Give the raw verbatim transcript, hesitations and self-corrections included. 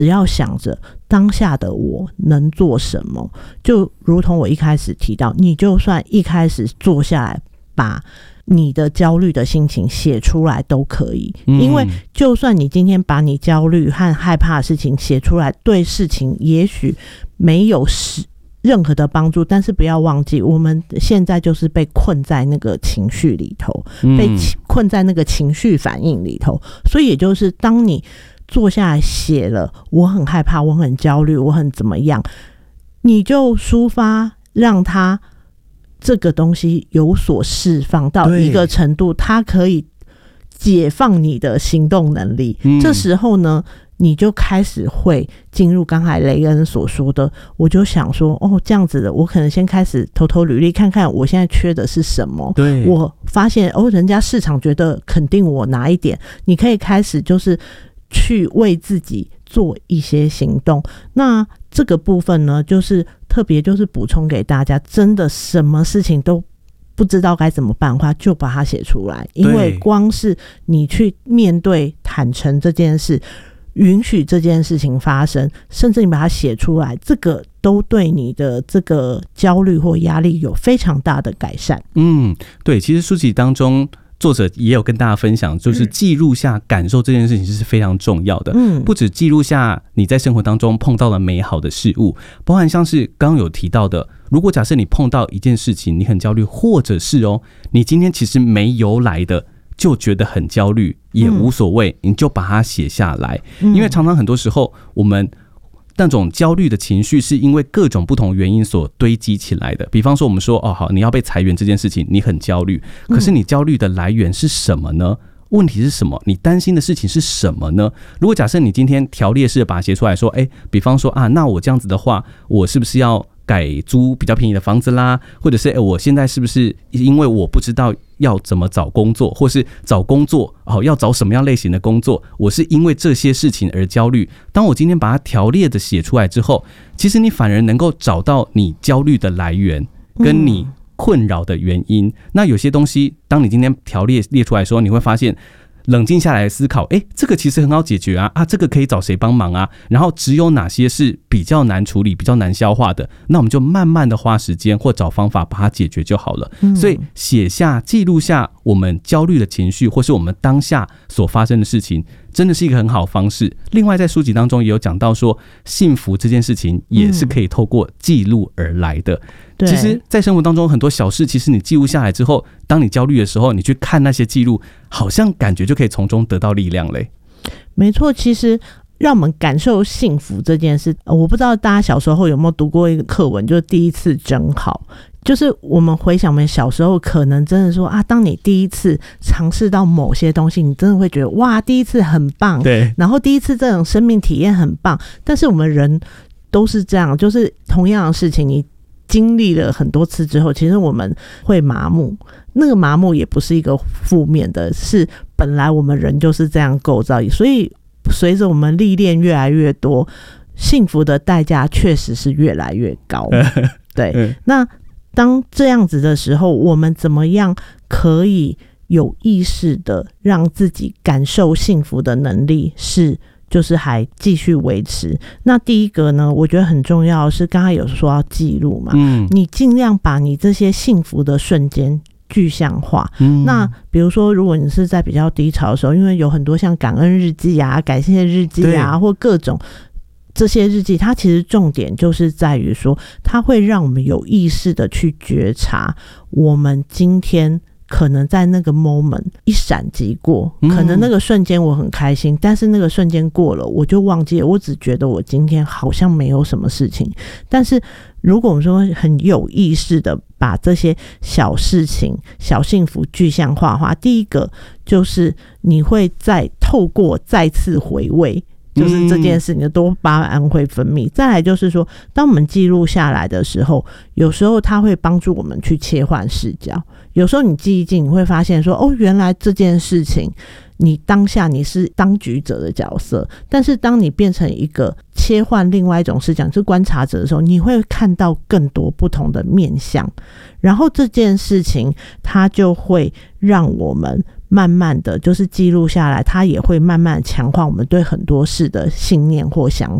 只要想着当下的我能做什么，就如同我一开始提到，你就算一开始坐下来把你的焦虑的心情写出来都可以，因为就算你今天把你焦虑和害怕的事情写出来，对事情也许没有任何的帮助，但是不要忘记我们现在就是被困在那个情绪里头，被困在那个情绪反应里头，所以也就是当你坐下来写了我很害怕，我很焦虑，我很怎么样，你就抒发，让它这个东西有所释放到一个程度，它可以解放你的行动能力、嗯、这时候呢你就开始会进入刚才雷恩所说的，我就想说哦，这样子的我可能先开始偷偷履历看看我现在缺的是什么，对，我发现哦，人家市场觉得肯定我哪一点，你可以开始就是去为自己做一些行动。那这个部分呢，就是特别就是补充给大家，真的什么事情都不知道该怎么办的话，就把它写出来，因为光是你去面对坦诚这件事，允许这件事情发生，甚至你把它写出来，这个都对你的这个焦虑或压力有非常大的改善。 嗯，对，其实书籍当中作者也有跟大家分享，就是记录下感受这件事情是非常重要的。嗯，不只记录下你在生活当中碰到了美好的事物，包含像是刚刚有提到的，如果假设你碰到一件事情你很焦虑，或者是哦你今天其实没由来的就觉得很焦虑也无所谓、嗯、你就把它写下来、嗯、因为常常很多时候我们那种焦虑的情绪是因为各种不同原因所堆积起来的。比方说我们说哦好，你要被裁员这件事情你很焦虑，可是你焦虑的来源是什么呢？问题是什么？你担心的事情是什么呢？如果假设你今天条列式的把它写出来说，哎，比方说啊，那我这样子的话，我是不是要改租比较便宜的房子啦？或者是、欸、我现在是不是因为我不知道要怎么找工作，或是找工作、哦、要找什么样类型的工作，我是因为这些事情而焦虑。当我今天把它条列的写出来之后，其实你反而能够找到你焦虑的来源跟你困扰的原因、嗯、那有些东西当你今天条列列出来的时候，你会发现冷静下来思考，哎，这个其实很好解决啊，啊，这个可以找谁帮忙啊？然后只有哪些是比较难处理、比较难消化的，那我们就慢慢的花时间或找方法把它解决就好了。嗯、所以写下、记录下我们焦虑的情绪，或是我们当下所发生的事情，真的是一个很好的方式。另外，在书籍当中也有讲到说，幸福这件事情也是可以透过记录而来的。嗯、其实，在生活当中很多小事，其实你记录下来之后，当你焦虑的时候，你去看那些记录，好像感觉就可以从中得到力量嘞。 没错，其实让我们感受幸福这件事，我不知道大家小时候有没有读过一个课文，就是第一次真好。就是我们回想我们小时候可能真的说啊，当你第一次尝试到某些东西，你真的会觉得哇，第一次很棒，对，然后第一次这种生命体验很棒。但是我们人都是这样，就是同样的事情你经历了很多次之后，其实我们会麻木。那个麻木也不是一个负面的，是本来我们人就是这样构造，所以随着我们历练越来越多，幸福的代价确实是越来越高。对，那当这样子的时候，我们怎么样可以有意识的让自己感受幸福的能力是就是还继续维持。那第一个呢，我觉得很重要的是刚才有说要记录嘛，嗯，你尽量把你这些幸福的瞬间具象化、嗯、那比如说如果你是在比较低潮的时候，因为有很多像感恩日记啊、感谢日记啊，或各种这些日记，它其实重点就是在于说，它会让我们有意识的去觉察我们今天可能在那个 moment 一闪即过，可能那个瞬间我很开心、嗯、但是那个瞬间过了我就忘记了，我只觉得我今天好像没有什么事情。但是如果我们说很有意识的把这些小事情、小幸福具象化的话，第一个就是你会再透过再次回味，就是这件事你的多巴胺会分泌、嗯、再来就是说，当我们记录下来的时候，有时候它会帮助我们去切换视角。有时候你记一记，你会发现说，哦，原来这件事情你当下你是当局者的角色，但是当你变成一个切换另外一种视角是观察者的时候，你会看到更多不同的面向，然后这件事情它就会让我们慢慢的就是记录下来，它也会慢慢强化我们对很多事的信念或想